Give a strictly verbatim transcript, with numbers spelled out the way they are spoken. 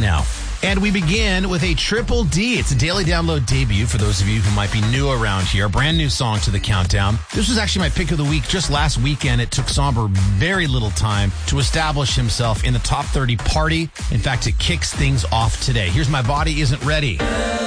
now. And we begin with a Triple D. It's a daily download debut for those of you who might be new around here. A brand new song to the countdown. This was actually my pick of the week just last weekend. It took Somber very little time to establish himself in the top thirty party. In fact, it kicks things off today. Here's My Body Isn't Ready.